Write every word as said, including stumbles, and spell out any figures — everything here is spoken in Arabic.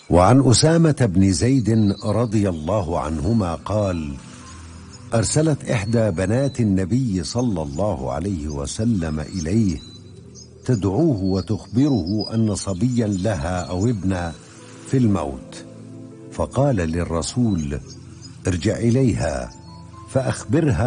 وعن أسامة بن زيد رضي الله عنهما قال: أرسلت إحدى بنات النبي صلى الله عليه وسلم إليه تدعوه وتخبره أن صبيا لها أو ابنا في الموت، فقال للرسول: ارجع إليها فأخبرها